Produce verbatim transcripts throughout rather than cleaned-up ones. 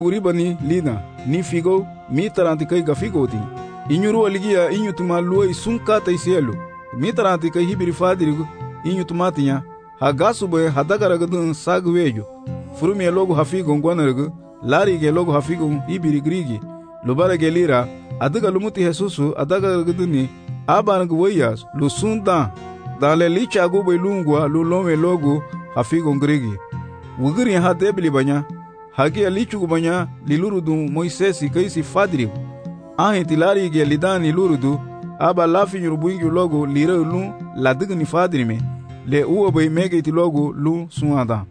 uribani lina ni figo mi taranti kai ga figo ti inyuru aligia inyu tuma luoi sunkata isielu mi taranti kai hibiri fadirigu inyu tumatinya hagasu be hadagaragadun sagwejo furumi logo hafigo ngwanargu lari ge logo hafigo hibiri grigi lubara gelira adaga lumuti Jesusu adagaragaduni abangu wayas lusunda dale licha gube lungwa lulome logo hafigo grigi wugiri ha debli banya hagi alichu banya lilurudu Moisesi kaisi fadirigu ahin tilari ge lidani lurudu aba lafi nyurubungi logo lira lu ladigni fadirime le uwa bay megeti logo lu suada.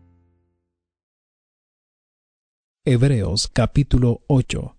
Hebreos capítulo ocho.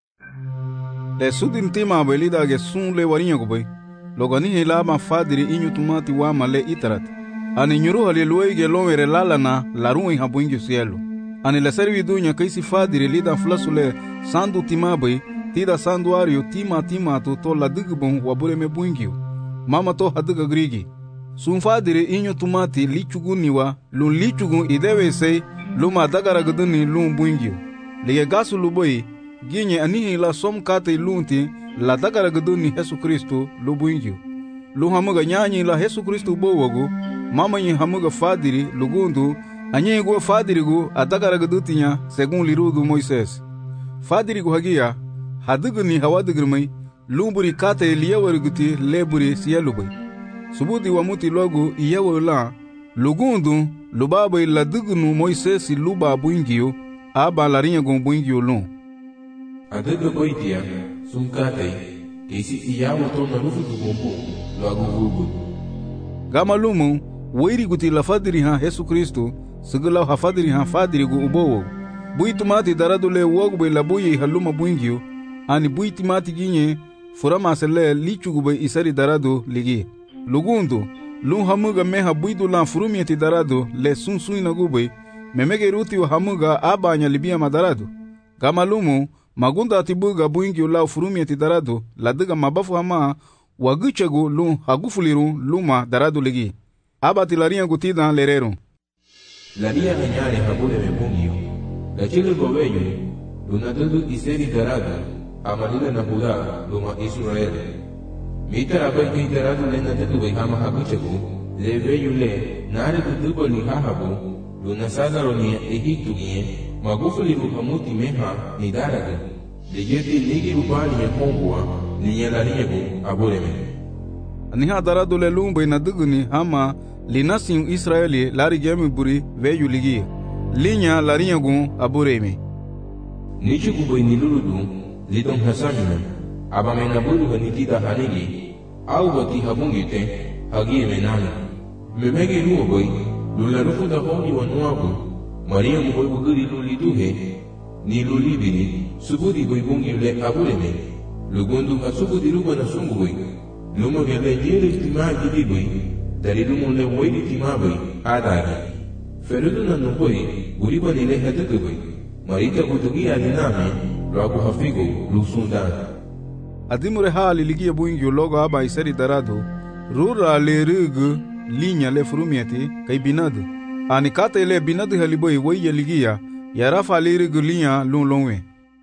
Le sudin tima belida ge sun le warinya go bay logani hela ma fadiri inyu tumati wa male itarat ani nyuru hale luoi ge lomere lalana larui habungi cielo ani la servi dunya kaisi fadiri lida flasule sandu tima bay tida sanduario tima tima to to la digbon wabure me buingio mama to hadiga grigi sun fadire inyo tumati lichuguniwa lun lichugun idewe sei luma dagara guduni lun buingio lige gasu luboi ginye anihi la som kate lunti la dagara guduni Yesu Kristo lu buingio lu hamuga nyanyi la Yesu Kristo bowogo mama nyi hamuga fadiri lugundu anyi go fadiri go adagara gudutinya segun lirudu Moises fadiri go hagia hadigni hawadigirmai lumburi kate liyawariguti leburi siyalubai subudi wamuti logo iyawala lugundu lubabai ladignu Moisesi luba buingio aba larinya gon buingio lon adiga boitia sunkate kisi iyawo to na rufu tugombo logo gugu gama lumu wairi guti la fadiri ha Yesu Kristo sigula ha fadiri ha fadiri gu ubowo buitumati daradule wogbe labuyi haluma buingio ani buiti mati ginye furama sele lichugube isari darado ligi lugundu lu hamuga meha buidu la furumieti darado le sunsun inagube memege ruti wa hamuga abanya libia madarado gamalumu magunda atibuga buingi la furumieti darado ladiga mabafu hama wagichegu lu hagufuliru luma darado ligi abati laria gutida lerero laria nyare habule mebungio la chile gobeyo lunadadu iseri darado amalila na Huda luma Israeli mita abai kai daradu lena tatu bai hama haguchegu leve yule nare tudubo ni hahabu luna sadaro ni Egiptu giye magufuli ruhamuti meha ni daradu liyeti ligi rubani ya kongwa ni yalariyebu abureme aniha daradu le lumbe na duguni hama linasin Israeli lari gemi buri veyu ligi linya lariyagu abureme nichu kubai nilurudu lidong hasanina abamena bulu ganitida hanigi au bati habungite hagi menana memege nuo boy lula rufu da honi wanuabu maria mu boy buguri luli duhe ni luli bini subudi boy bungi le abuleme lugundu hasubudi ruba na sungu boy lumo gele jere tima gidi boy dari lumo le boy tima boy adagi ferudu na no boy guriba ni le hadake boy marita kutugi adiname logo hafigo lusunda adimure hali ligia buingio logo aba iseri darado rura le rugu linya le furumieti kai binadu ani kata ile binadu haliboi weye ligia yarafa le rugu linya lun lonwe.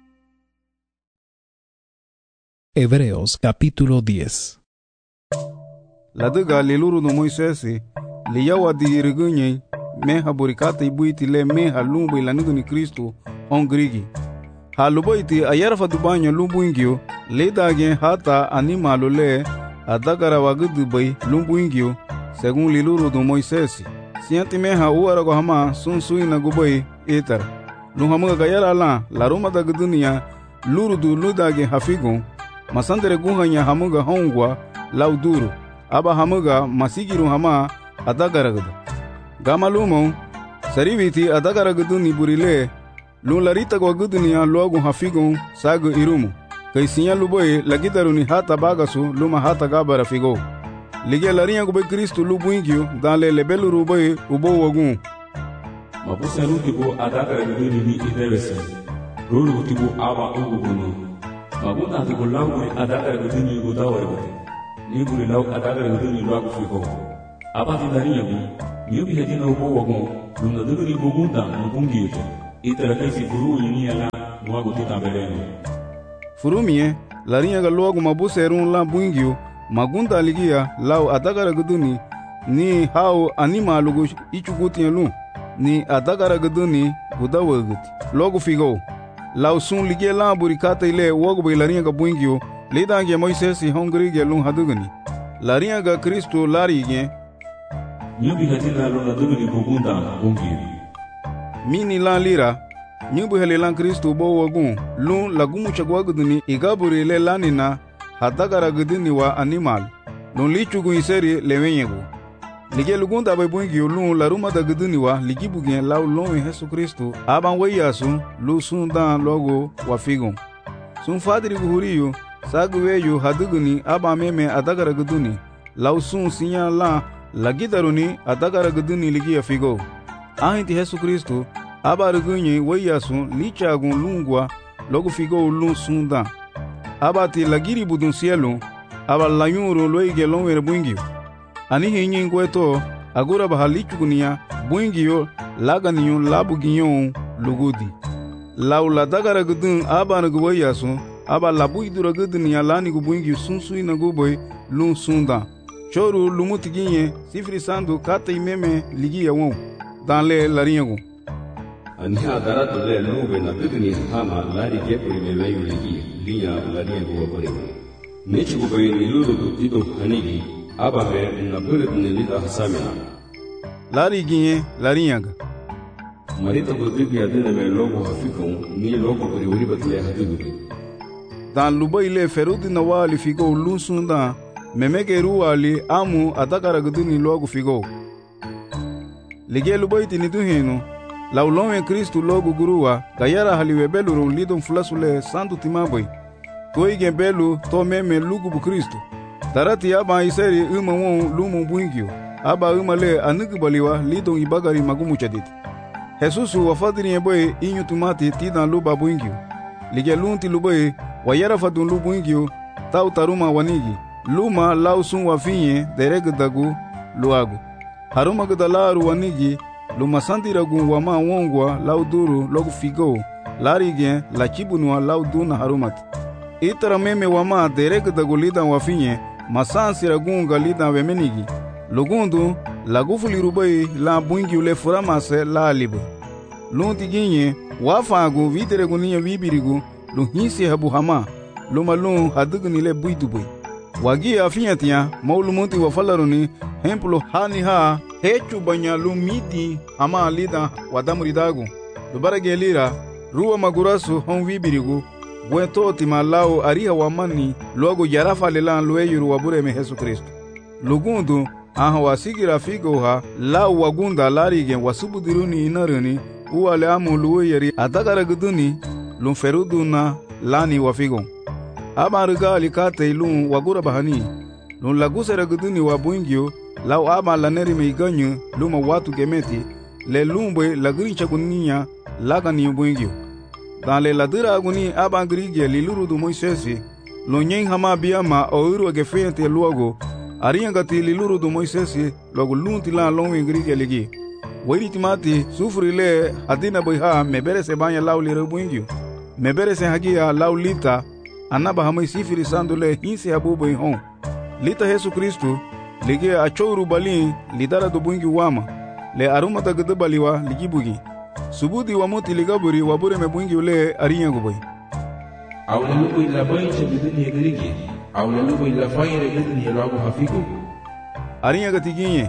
Hebreos capítulo diez. Laduga liluru no Moisesi liyawa di rugunye meha burikata ibuiti le meha lumbu ilanudu ni Kristo on grigi haluboiti ayarfa dubanyo lumbuingio ledage hata animalo le adagara wagudu bai lumbuingio según liluru do Moisesi sianti meha uarago hama sunsui na gubai etar luhamuga gayara la laruma da gudunia lurudu ludage hafigo masandere guhanya hamuga hongwa lauduru aba hamuga masigiru hama adagara gudu gamalumo saribiti adagara guduni burile lun larita kwa gudunia luagu hafigo sagu irumu kaisinya luboy lagidaruni hata bagasu luma hata gabara figo lige larinya gube Kristo lubuingio dale lebelu ruboy ubo wagun mabusa rutibo adagara guduni ni idewese ruru rutibo aba ugugunu mabuna tibo langu adagara guduni gudawari ni guri law adagara guduni luagu figo aba dilarinya bi niyo bi hedina ubo wagun luna duguni bugunda mbungio itara kaisi furu yini ala mwago tita beleno furumie larinha ga logo mabuserun la buingio magunda ligia lau adagara guduni ni hao anima lugu ichugutielu ni adagara guduni gudawaguti logo figo lau sun ligia la burikata ile wogo be larinha ga buingio lidange Moisesi hongri ge lun hadugani larinha ga Kristo larige nyubi hatina lona dugani bugunda bungi mini la lira nyubu hele lan Kristo bo wagun lun lagumu chagwaguduni igaburi le lanina hadagara guduni wa animal lun lichugu iseri lewenyego lige lugunda bay bungi lun laruma da guduni wa ligibugen law lon Yesu Kristo aban wayasu lu sundan logo wa figon sun fadiri guhuriyo sagweyo haduguni aba meme adagara guduni law sun sinya la lagidaruni adagara guduni ligi figo ahinti Yesu Kristo aba rugunye wayasu lichagun lungwa logo figo lun sundan aba ti lagiri budun cielo aba layuro loige lonwere buingio ani hinyin gweto agura bahalichugunia buingio laganiyo labugiyo lugudi laula dagara gudun aba nagu wayasu aba labu idura gudunia lani gubuingio sunsui nagu boy lun sundan choru lumutiginye sifri sandu kata imeme ligia won dans le laringo ani adara to le lube na duduni hama lari kepuri me wayu ligi liya laringo wapore nechi kubai ni lulu tito hanigi aba be na bulut ni lida hasamina lari ginye laringa marita ko dibi adene me logo hafikon ni logo bari wuri batle hadudu dans lubai le ferudi na wali figo lunsunda memeke ruwali amu atakara guduni logo figo lige lubai tini duhino laulonwe Kristo logo guruwa gayara haliwe beluru lidon fulasule santu timaboy toige belu to meme lugu bu Kristo darati aba iseri uma won lumu buingio aba uma le anugubaliwa lidon ibagari magumu chadit Jesusu wafadiri boy inyu tumati tidan luba buingio lige lunti luboy wayara fadun lubu buingio tau taruma wanigi luma lausun wafinye deregdagu luagu haruma gudalaru wanigi luma sandiragu wama wongwa lauduru logu figo larige la chibunwa lauduna harumat itara meme wama deregdagu lidan wafinye masansiragunga lidan wemenigi lugundu lagufuli rubai la buingi ule furamase la alibu lunti ginye wafagu viteregu niya vibirigu luhinsi habu hama luma lun hadugni le buidubui wagi afiyatia maulumunti wafalaruni hemplo hani ha hechu banya lumiti ama lida wadamuridagu lubarage lira ruwa magurasu hon vibirigu bwento timalao ariha wamani logo yarafa lelan lueyuru wabure me Yesu Kristo lugundu aha wasigira figo ha la wagunda larige wasubudiruni inaruni uwale amu lueyeri adagara guduni lumferuduna lani wafigo aba riga alikate ilun wagura bahani lun lagusera guduni wa buingio lau aba laneri meiganyu luma watu gemeti le lumbe lagrincha gunia lagani buingio dan le ladira aguni aba grige liluru du Moisesi lo nyen hama biama oiru agefente luogo ariangati liluru du Moisesi logo lunti la lonwe grige ligi wairi timati sufri le adina boyha mebere se banya lau lire buingio mebere se hagia lau lita anaba hamai sifiri sandule hinsi habubo ihon lita Yesu Kristo lige achouru bali lidara do bungi wama le aruma da gdbaliwa ligibugi subudi wa muti ligaburi wabure me bungi ule ariya goboy awla lugo ila baycha bidni grigi awla lugo ila fayre bidni lagu hafiku ariya gatiginye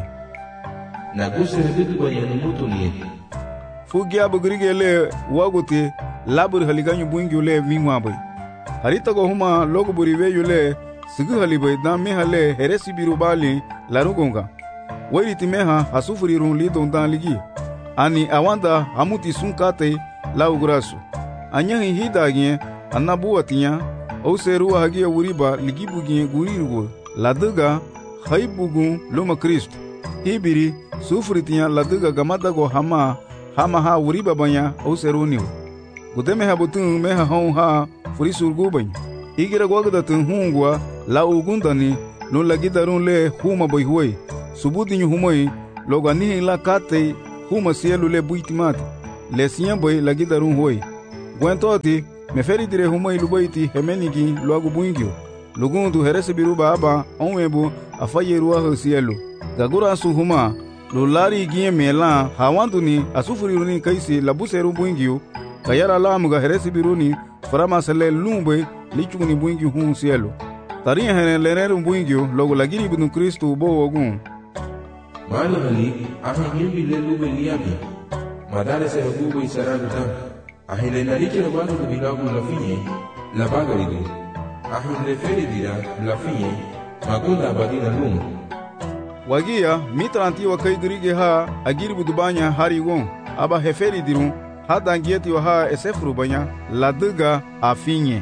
na kusere bidba yani mutuni fugi abu grigi le wagote labur haliganyu bungi ule vingwa boy harita go huma logo buriwe yule sigu halibai da mehale heresi birubali larugonga wairiti meha hasufuri run lidon dan ligi ani awanda amuti sunkate laugurasu anyahi hidagye anabuatinya oseru hagia wuriba ligibugie gurirugo laduga haibugu loma Kristo hibiri sufuritinya laduga gamadago hama hama ha wuriba banya oseruniu gudeme habutun meha hon ha furisurgu bany igira gwagdatun hungwa la ugundani lo lagidarun le huma boyhuoi subudinyu humoi logani la kate huma sielu le buitimat le sinya boy la gidarun hoy gwentoti me feri dire humay lubayti hemenigi loagu buingio lugundu herese biru baba onwebu afayeru wa cielo gagura su huma lo lari gie mela hawanduni asufuriru kaisi labuseru buingio kayara lamuga herese biruni farama sele lumbe lichuguni buingio hun cielo taria hene lereru buingio logo lagiri bunu Kristo bo ogun mali hali ahi yimbi lelube liabi madare se hubu isaragu tan ahi le nariche no bando de bilagu la finye la bagaridu ahi le feri dira la finye magunda badina lum wagia mitranti wa kai dirige ha agiri budubanya hari gon aba heferi diru hada ngieti wa ha esefru banya la duga afinye.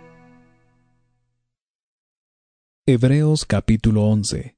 Hebreos capítulo once.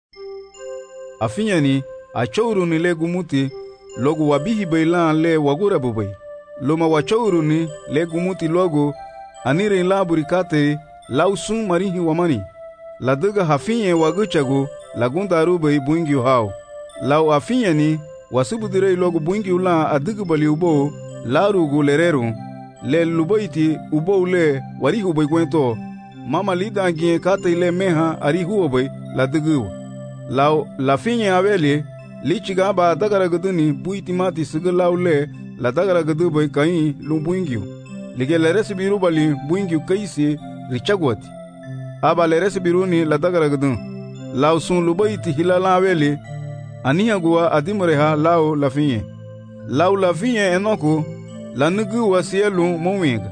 Afinyani achouru ni legu muti logu wabihi bailan le wagura bubai loma wachouru ni legu muti logo anire laburi kate lausun marihi wamani la duga hafinye waguchago lagunda rubai buingi hao lau afinyani wasubudire logo buingi ula adugu bali ubo larugu lereru le lubaiti ubo le warihu bai kwento mama lida gie kate ile meha arihu obai la dugu lau la finye aveli lichiga ba dagara guduni buiti mati sigalau le la dagara gudu bai kai lu buingiu lige le resibiru bali buingiu kaisi richagwati aba le resibiru ni la dagara gudu lau sun lu baiti hilala aveli aniya guwa adimreha lau la finye lau la finye enoko la nugu wasielu mowinga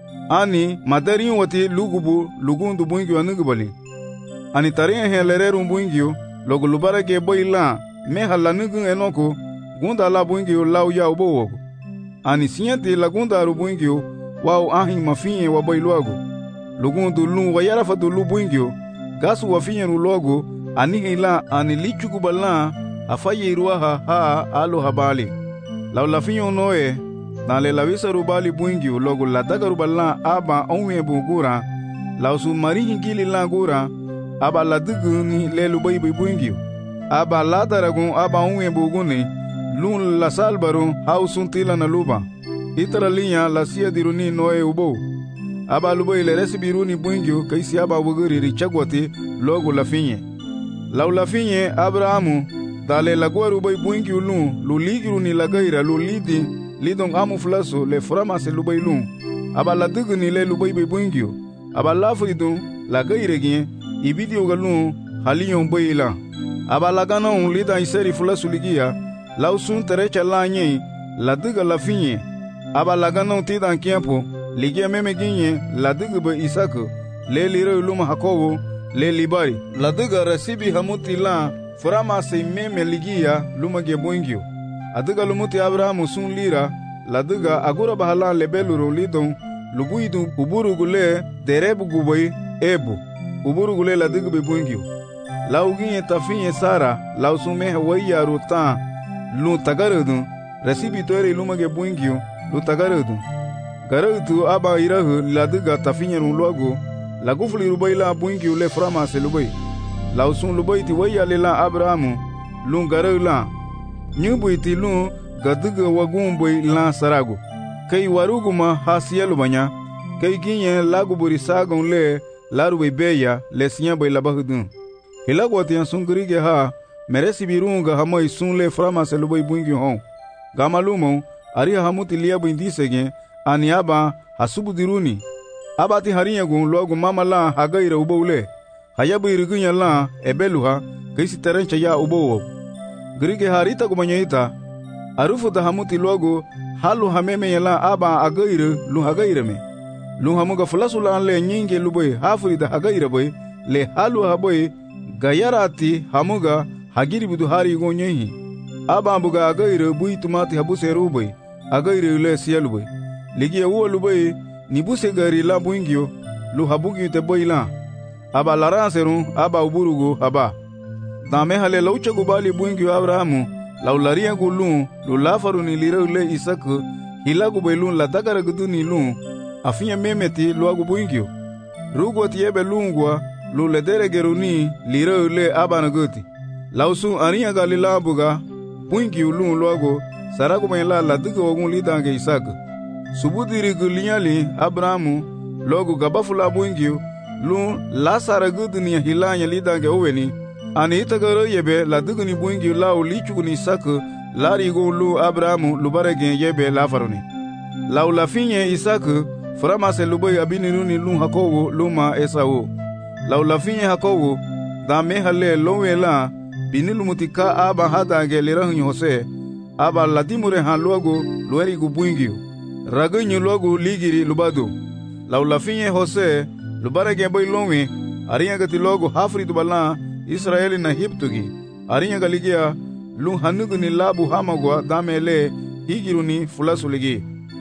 ani madari wati lugubu lugundu buingiu anugu bali ani taria he lereru buingiu logo lubara ke boila me halanugu enoko gunda la buingi lau ya ubo ani sinyati la gunda ru buingi wao ahin mafinye wa boiluago lugundu lu wayara fatu lu buingi gasu wa finye ru logo ani hila ani lichugu bala afaye ruha ha alo habali lau la finye noe na le lawisa ru bali buingi logo la daga ru bala aba onwe bugura lau su marihi gili la gura aba la dugu ni lelu bai bai buingio aba la daragun aba unwe buguni lun la salbaru hausun tila na luba itara linya la sia diruni noe ubo aba lubai le resibiruni buingio kaisi aba buguri richagwati logo la finye lau la finye abrahamu dale la gwaru bai buingio lun lu ligiru ni la gaira lu lidi lidong amu flaso le frama se lubai lun aba la dugu ni lelu bai bai buingio aba la fridun la gaire gien ibidi ogalun haliyon boyila abalagana un lida iseri fula suligia lausun terecha la nye la diga la finye abalagana un tidan kiempo ligia meme ginye la diga be isaku le lire uluma hakobo le libari la diga resibi hamuti la frama se meme ligia luma ge boingio adiga lumuti abrahamu sun lira la diga agura bahala lebeluro lidon lubuidu uburu gule derebu gubai ebu uburu gule la digu be buingio lau ginye tafinye sara lau sume hawaiya ruta lu tagarudu resibi toire lumage buingio lu tagarudu garudu aba irahu la diga tafinye ru logo la gufuli rubai la buingio le frama se lubai lau sun lubai ti waiya le la abrahamu lu garu la nyubu iti lu gaduga wagumbai la sarago kai waruguma hasielu banya kai ginye lagu burisagon le laru be beya le sinya bay labahudun hilagwati an sungrige ha meresi birunga hamai sunle frama se lubai buingi hon gamalumo ari hamuti liya bindisege aniaba hasubu diruni abati hariya gun logo mamala hagaira ubole hayabu irigunya la ebeluha kaisi terencha ya ubo grige harita gumanyaita arufu da hamuti logo halu hameme yala aba agaira lu hagaira me lu hamuga fulasula le nyinge luboy hafuri da hagaira boy le halu haboy gayarati hamuga hagiri budu hari gonyehi aba ambuga agaira bui tumati habuse ruboy agaira le sielu boy ligi wo luboy ni buse gari la buingio lu habugi te boy la aba laranseru aba uburugo aba dame hale laucha gubali buingio abrahamu laularia gulun lu lafaru ni lire le isaku hilagu belun la dagara guduni lun afinya memeti luagu buingio rugo tiebe lungwa lu ledere geruni lire le abana guti lausu aria galila buga buingio lun luago saragu ben la la duga wagun lidange Isaac. Subudiri gulinyali Abrahamu logu gabafula buingio lu la saragu dunia hilanya lidange oweni. Ani itagaro yebe la duga ni buingio la ulichu ni Isaac la rigo lu Abrahamu lubarege yebe la faroni. La ulafinye Isaac frama se luboy abiniruni lu Hakobo luma Esau. La ulafinye Hakobo da mehale lowela binilumutika aba hadange lirahun Jose aba ladimure han luago lueri gubuingio. Ragunyu luago ligiri lubado. La ulafinye Jose lubarege boy lowe ariya gati luago hafri dubala Israeli na hiptugi. Ariya galigia lu hanuguni labu hamagwa damele higiruni fulasuligi.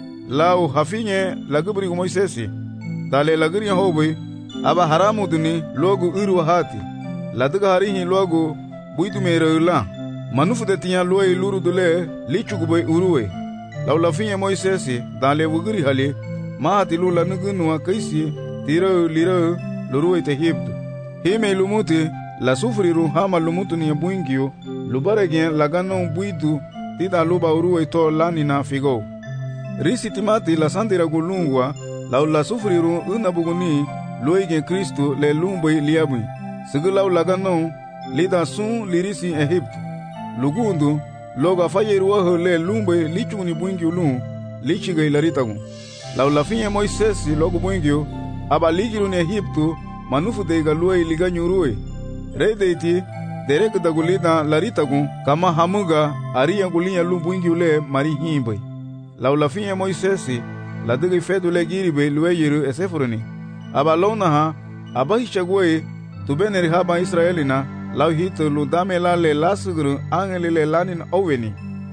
Lau hafinye lagubri gu Moisesi dale lagri hobe aba haramu duni logo uru hati ladaga harihi logo buidu mereula manufu de tinya loe luru dule lichu gu boy uruwe. Lau lafinye Moisesi dale wugri hale mahati lu lanugunu kaisi tiro liro luruwe te hibdu hime lumuti la sufriru hama lumutu ni buingio lubaregen lagano buidu tida luba uruwe to lanina figo. Risi timati la sandira gulungwa lau la sufriru una buguni loige Kristo le lumboi liabui sigilau lagano lida sun lirisi Egypt lugundu loga fayeruwa le lumboi lichuni buingio lu lichigai laritagu. Lau la finye Moisesi logo buingio aba ligiru ni Egyptu manufu deiga luai liga nyurue rei deiti derek dagulida laritagu kama hamuga ariya gulinya lu buingio le mari himbai. Lau la finye Moisesi la digi fedu le giribe luwe yiru esefuruni aba lona ha aba hichagwe tubeneri haba Israelina lau hitu lu dame la le lasuguru angeli le lanin oweni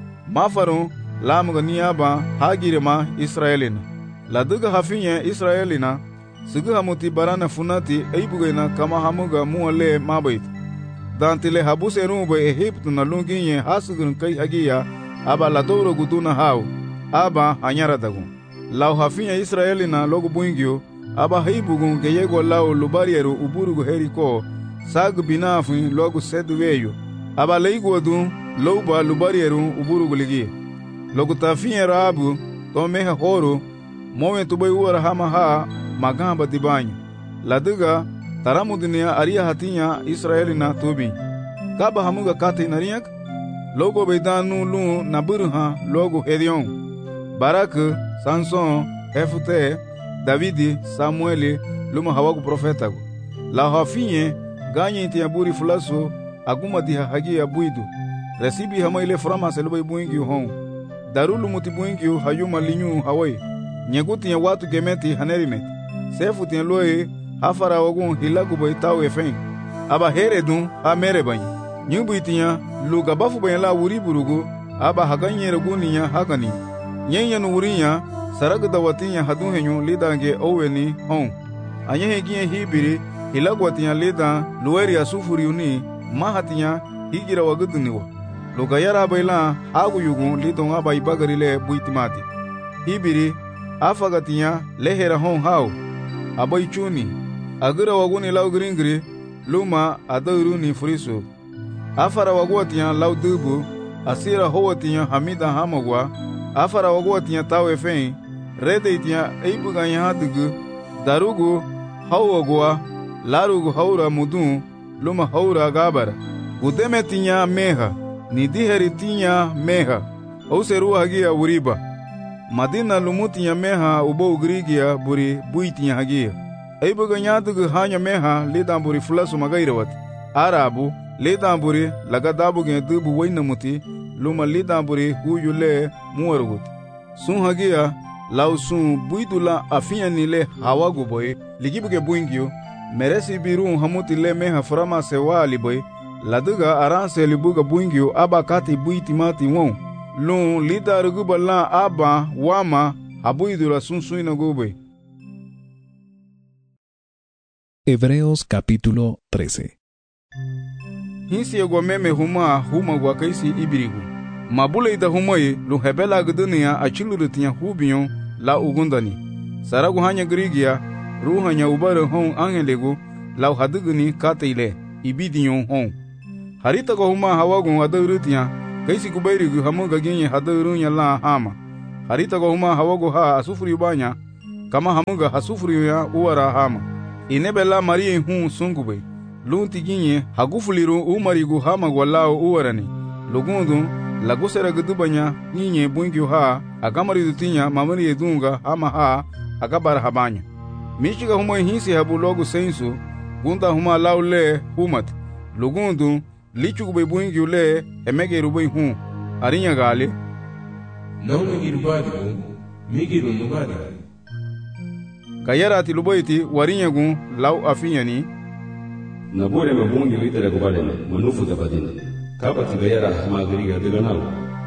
mafaru lamuga ni aba hagirima Israelina la digi hafinye Israelina sugu hamuti barana funati eibugena kama hamuga muale mabait dantile habuse rumbe Egyptu na lunginye hasugurun kai hagiya aba la doro guduna hau aba hanyara dagu. Lau hafinya Israelina logo buingio aba heibugun geyego lau lubarieru uburugu heriko sag binafin logo seduweyo aba leiguadu louba lubarieru uburugu ligi logo tafinya rabu to meha horo mowen tubai uara hama ha magamba dibanyo laduga taramu dunia aria hatinya Israelina tubi kaba hamuga kate nariyak logo beidanu lu naburuha logo hedion Barak, Samson, Hefute, Davidi, Samueli, luma hawagu profetagu. La hafinye, ganyi inti yaburi fulaso, aguma diha hagi ya buidu. Resibi hama ile frama selubai buingi hon. Darulu muti buingi hayuma linyu hawai. Nyeguti ya watu gemeti hanerimet. Sefu tiya loe, hafara wagun hilagu bai tau efen. Aba heredun, ha merebanyi. Nyubu itiya, luga bafu bayala wuri burugu, aba haganye reguni ya hagani. Nyenya nuwurinya saraga dawatinya hadunhenyu lidange oweni hon anyehe giye hibiri hilagwatinya lida lueri asufuriuni mahatinya higira waguduniwa lugayara baila hagu yugu lidon aba ibagarile buitimati hibiri afagatinya lehera hon hau abai chuni agira waguni lau gringri luma adauruni furisu afara wagwatinya lau dubu asira howatinya hamida hamagwa afara wago tinya tawe fein rede tinya eibuga nya dugu darugu hawagwa larugu haura mudun luma haura gabara gudeme tinya meha ni diheri tinya meha ouseru hagia uriba madina lumutinya meha ubo ugrigia buri buitinya hagia eibuga nya dugu hanya meha lidan buri fulasu magairawat arabu lidan buri lagadabu ge dubu wainamuti luma lidamburi huyule muwarugut sun hagia lau sun buidula afinya nile hawagu boy ligibuge buingio meresi biru hamuti le meha frama sewa aliboy laduga aranse libuga buingio aba kati buitimati won lun lidarugu bala aba wama habuidula sun suina gobe. Hebreos capítulo trece. Hinsi yagwa meme huma huma gwa kaisi ibirigu mabule ida humoye lu hebela guduniya achiluru tinya hubiyon la ugundani saragu hanya grigia ruhanya ubare hon angelegu la haduguni kateile ibidiyon hon harita go huma hawagun adurutiya kaisi kubairigu hamuga ginye hadarunya la hama harita go huma hawago ha asufuri banya kama hamuga hasufuri ya uwara hama inebela marie hu sungube lunti ginye hagufuliru umarigu hama walao uwarani lugundu lagusera gudubanya ginye bungyu ha agamari dutinya mamari edunga hama ha agabara habanya michiga huma hinsi habu logo sensu gunda huma laule humat lugundu lichugube bungyu le emege rubai hu arinya gale nauna girubadi migiru nubadi kayarati lubaiti warinyagu lau afinyani na bore me bungi litere kubadene manufu tabadine kapati gayara magriga diganau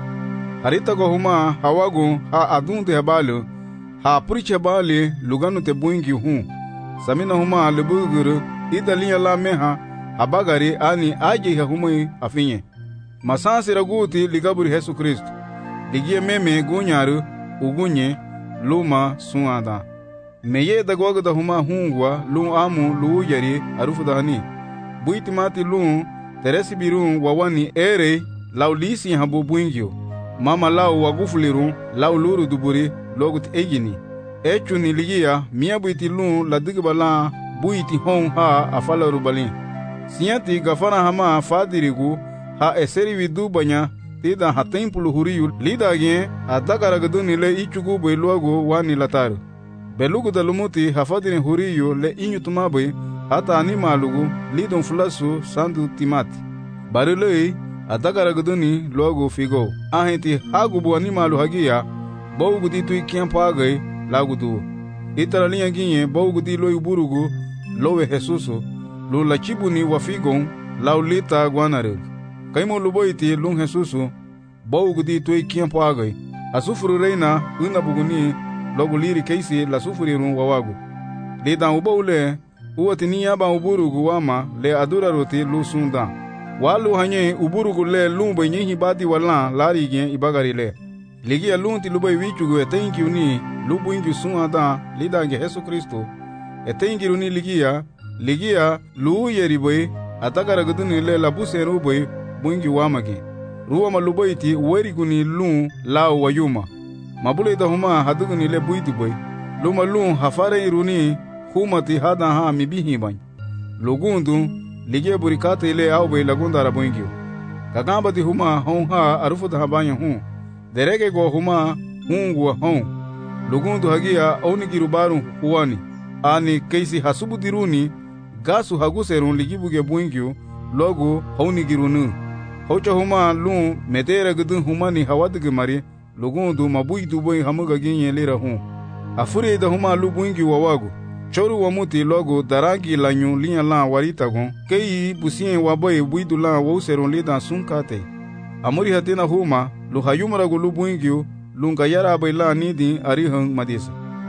harita go huma hawagu ha adunte habalu ha puriche bali luganu te bungi hu samina huma lebuguru idalinya la meha habagari ani aje ha humai afinye masansi raguti ligaburi Yesu Kristo ligie meme gunyaru ugunye luma suada meye dagwaga da huma hungwa lu amu lu yari arufu dahani buitimati lu teresi biru wawani ere laulisi habu buingyo mama lau wagufuliru lau luru duburi logut egini echuni ligia mia buiti lu ladigbala buiti hon ha afala rubali sinyati gafara hama fadirigu ha eseri vidu banya tida ha templu huriyu lidage adakaragaduni le ichugu beluago wani lataru belugu dalumuti hafadini huriyu le inyutumabe hata animalugu lidon fulasu sandu timati barilei adakaragaduni logo figo ahenti hagubu animalu hagia bawgudi tui kiampagai lagudu itaralinya ginye bawgudi loy burugu lowe Jesuso lu lachibuni wafigon laulita guanare kaimo luboiti lung Jesusu bawgudi tui kiampagai asufuru reina una buguni logo liri keisi la sufuriru wawagu lidan ubole uwatini yaba uburugu wama le adura roti lu sunda walu hanye uburugu le lumbe nyihi badi wala lari gen ibagari le ligia lunti lubai wichugu etenki uni lubu ingi sunada lidange Yesu Kristo etenki uni ligia ligia lu yeriboy atakara guduni le labuse ruboy bungi wamagi ruwa malubaiti weriguni lu lao wayuma mabule da huma haduguni le buiduboy luma lu hafare iruni humati hada ha mibihi bany lugundu ligia burikate ile awbe lagunda rabungio kagamba di huma hon ha arufu da habanya hu derege go huma hungu hon lugundu hagia oni girubaru huani ani keisi hasubu diruni gasu haguserun ligibuge buingio logo honi girunu hocha huma lu medere gudun humani hawadige mari lugundu mabuidu boy hamuga ginye lira hu afure da huma lu buingio wawagu choru wamuti logo darangi lanyu linya la warita gon kei busien waboy buidu la wauserun lida sunkate amuri hatina huma lu hayumara go lu buingio lunga yara bayla nidi arihang madisa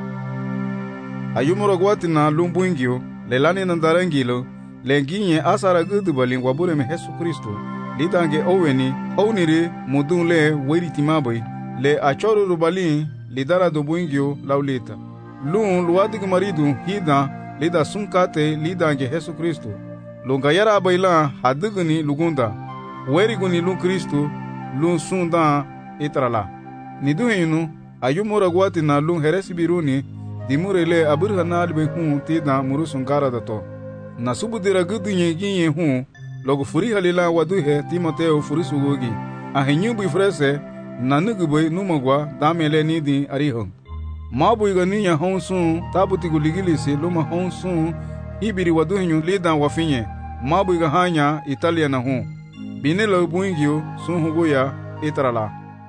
ayumara gwatina lu buingio lelani nandarangilo lenginye asara gudu balin wabure me Yesu Kristo lidange oweni onire mudun le weritimaboy le achoru rubalin lidara do buingio laulita lun luadig maridu hida lida sunkate lidange Yesu Kristo lunga yara bayla hadugni lugunda weriguni lu Kristo lun sunda itrala niduhinu ayumura gwatina lun heresi biruni dimurele aburhana be hu tida murusun garadato nasubudira gudunye ginye hu logo furi halila waduhe Timoteo furisugogi ahenyu bifrese nanuguboy numagwa damele nidi arihon mabu igania honsun tabuti guligilisi luma honsun ibiri waduhinyu lida wafinye mabu igahanya Italia na hu binelo buingio sun hugoya itrala.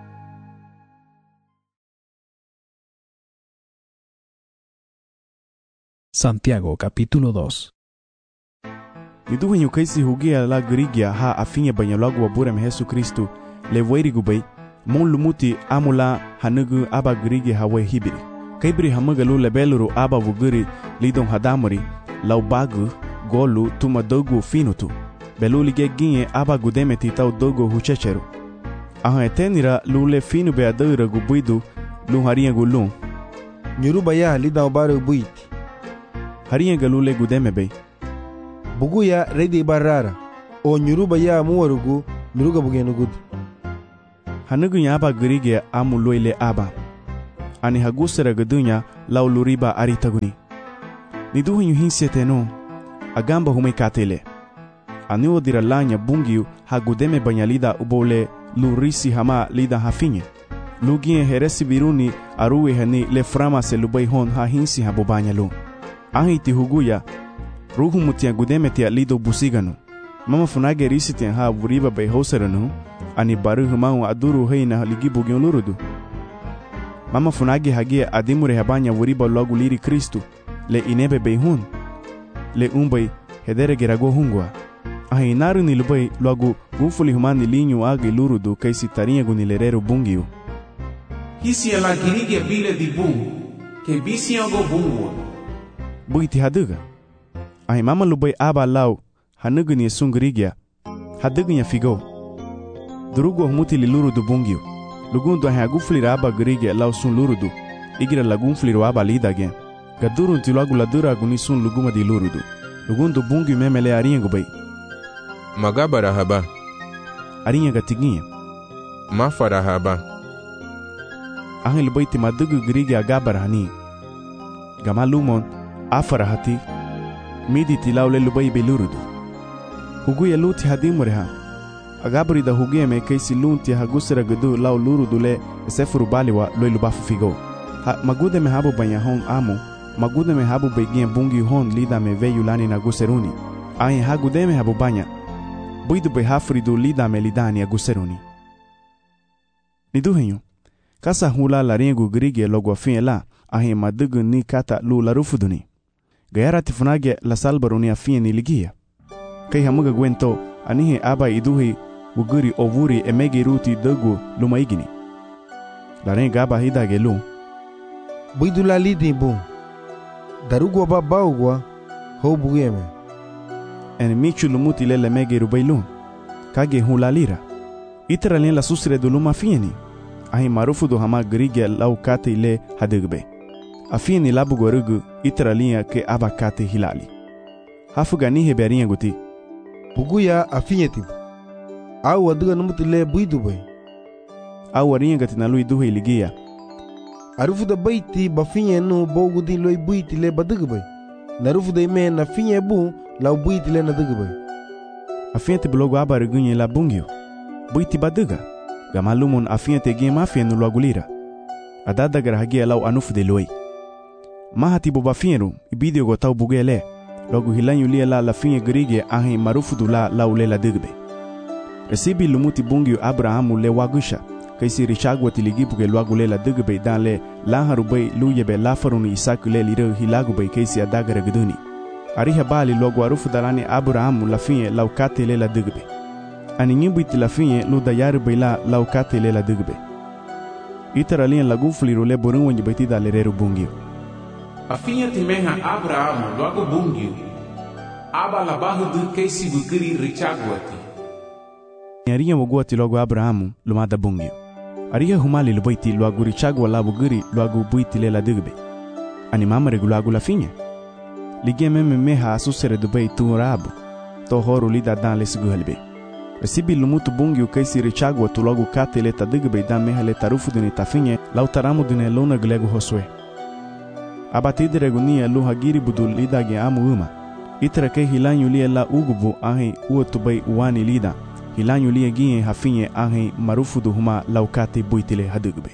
Santiago capítulo dos. Niduhinyu kaisi hugia la grigia ha afinye banyalagu waburem Yesu Kristo leweirigu bay mon lumuti amula hanugu aba grigi hawe hibiri kaibri hamagalu lebeluru aba vuguri lidon hadamuri laubagu golu tuma dogu finutu belulige ginye aba gudemeti tau dogo huchecheru aha etenira lule finu be adura gubuidu lu haria gulun nyuruba ya lidau baru buiti haria galule gudeme bay bugu ya redi barara o nyuruba ya muwarugu miruga bugenu gud hanugunya aba gerige amu loile aba. Ani hagusera gedunya lau luriba aritaguni. Niduhinyu hinseteno, agamba hume katele. Aniwo dira lanya bungiu hagudeme banyalida ubole lurisi hama lida hafinye. Lugie heresi viruni aruwe hani le frama se lubai hon ha hinsi ha bobanyalu. Ahiti huguya, ruhu mutia gudeme tia lido busiganu. Mama funage risitian ha vuriba bai hoseranu, ani baru humau aduru heina ligi bugion lurudu. Mama funage hagia adimure habanya vuriba logu liri Kristu, le inebe bai hun, le umbai hedere gerago hungwa. Ahi naru ni lubai logu gufuli humani linyu agi lurudu kaisi tarinha gunilereru bungiu. Hisi ala girige bile di bungu, ke bisi ago bungu. Buiti haduga. Ahi mama lubai aba lau hanuguni sungrigia, hadugunya figo. Durugo humuti li lurudu bungiu. Lugundu ahi agufuli aba grigia lau sun lurudu, igira lagunfuli aba lidagen. Gadurun ti logu ladura guni sun luguma di lurudu. Lugundu bungiu memele arinha gubai. Magabara haba. Arinha gatiguinha. Mafara haba. Ahi lubai ti madugu grigia agabara hani. Gama lumon, afara hati. Midi ti laule lubai belurudu. Huguya luti hadimure ha. Agabari da huguya me kaisi lunti hagusera gudu lau lurudu le sefuru baliwa loi lubafu figo. Ha magude me habu banya hon amu. Magude me habu begien bungi hon lida me veyu lani na guseruni. Ahi hagude me habu banya. Buidu be hafridu lida me lidani aguseruni. Niduhenyo. Kasa hula laringu grige logo afin la. Ahi madugu ni kata lu larufuduni. Gayara tifunage la salbaruni afin ni ligia. Kai hamuga gwento anihe aba iduhi wuguri ovuri emegi ruti dogu lumaigini. Larenga aba hidage lu. Buidu la lidi bu. Darugwa ba baugwa ho bugeme. En michu lumuti lele megi rubailun. Kage hula lira. Itera len la susre do luma fieni. Ahi marufu do hama grige lau kate ile hadugbe. Afieni labu gorugu itera linha ke aba kate hilali. Hafuga nihe berinha guti. Buguya afinyeti. Au aduga numuti le buidu bay. Au arinha gati na lui duhe iligia. Arufu da baiti bafinye no bogudi loi buiti le baduga bay. Narufu da ime na finye bu lau buiti le naduga bay. Afinyeti blogo aba regunye la bungio. Buiti baduga. Gamalumon afinyeti gen mafia no lagulira. Adada garahagia lau anufu de loi. Mahati boba finyeru ibidio gotau bugele. Logo hilanyu lia la la finye grige ahi marufu du la lau le la digbe. Resibi lumuti bungio Abrahamu le wagusha. Kaisi richagwa tiligipuke luagu le la digbe dan le lanharu bay luyebe lafaruni isaku le lireu hilagu bay kaisi adagara guduni. Ariha bali logo arufu dalani Abrahamu la finye lau kate le la digbe. Ani nyimbuiti la finye lu dayaru bay la lau kate le la digbe. Itara lian lagufliru le borunwa njibaitida le reru bungio. Afinha timeha Abrahamu logo bungiu. Aba la bahudu kaisi bukiri richagwati. Ariha waguati logo Abrahamu lumada bungio. Ariha humali lubaiti logo richagwa la bugiri logo buiti le la digbe. Ani mama regu logo la finye. Ligia meme meha asusere dubai tu rabu. To horu lida dan le siguhalbe. Resibi lumutu bungio kaisi richagwa tu logo kate le ta digbe dan meha le tarufu duni ta finye lau taramu dune luna glegu hoswe. Abatide regunia lu hagiri budul lida ge amu uma. Itra ke hilanyu lia la ugubu ahi uotubai uwani lida. Hilanyu lia gie hafinye ahi marufudu huma laukate buitile hadugbe.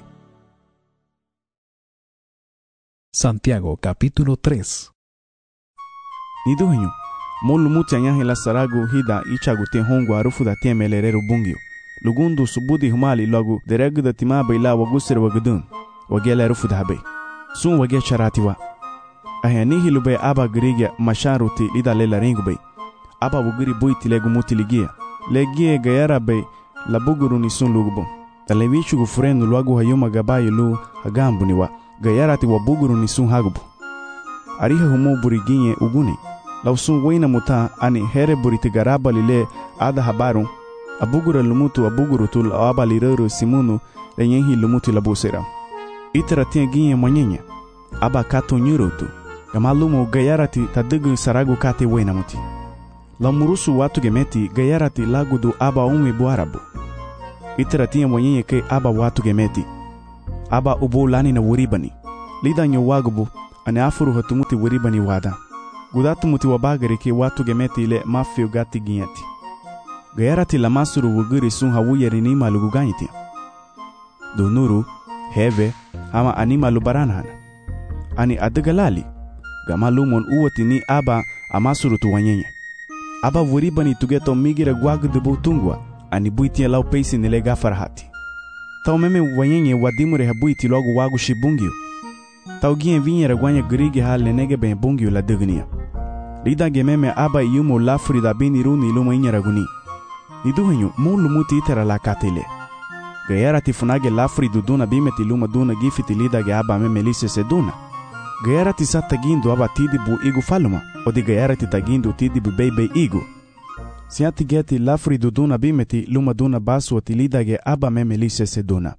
Santiago capítulo tres. Niduhenyo. Molu muti anyahi la saragu hida ichagu te hongu arufuda temelerero bungio. Lugundu subudi humali logu dereguda timabe ila wagusir wagudun. Wagele arufuda habe. Sun wage charatiwa. Ahanihi lube aba grigia masharuti lida lela ringube. Aba wugiri buiti legu muti ligia. Legie gayara be la buguru ni sun lugubo. Talevichu gufurenu luagu hayoma gabayi lu hagambu niwa. Gayarati wa buguru ni sun hagubu. Ariha humo buriginye uguni. Lau sun wena muta ani here buriti garaba lile ada habaru. Abugura lumutu abuguru tul aba lirero simunu lenyehi lumutu labusera. Itara tia ginye manyenya. Aba kato nyurutu. Gamalumo gayarati tadugu saragu kate wena muti. La murusu watu gemeti gayarati lagudu aba umwe buarabu. itara tiya wanyenye ke aba watu gemeti aba ubo lani na wuribani lida nyo wagubu ane afuru hatumuti wuribani wada gudatu muti wabagari ke watu gemeti ile mafio gati ginyati gayarati la masuru wuguri sun hawuyeri ni malugu ganyiti dunuru heve ama anima lubaranhana ani adagalali gamalumon uwati ni aba amasuru tu wanyenye aba wuribani tugeto migira gwagu dubu tungwa ani buitia lau peisi nile gafarahati tau meme wanyenye wadimure ha buiti logo wagu shibungio tau gien vinyera gwanya grigi ha lenege ben bungio la dugnia lida gememe aba yumo lafuri da bini runi iluma inyera guni niduhenyu mulu muti itera la katile gayara tifunage lafuri duduna bimeti luma duna gifiti lida ge aba meme lise seduna gayara tisata gindu aba tidibu igu faluma odi gayara titagindu tidibu bebe igu siati geti lafuri duduna bimeti luma duna basu otilidage aba meme lise seduna.